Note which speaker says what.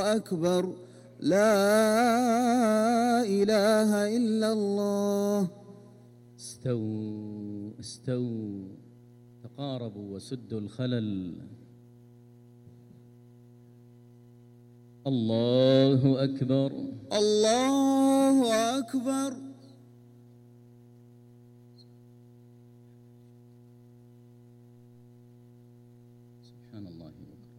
Speaker 1: أكبر لا إله إلا الله.
Speaker 2: استووا استووا، تقاربوا وسدوا الخلل. الله أكبر
Speaker 1: الله أكبر.
Speaker 2: سبحان الله وبحمده.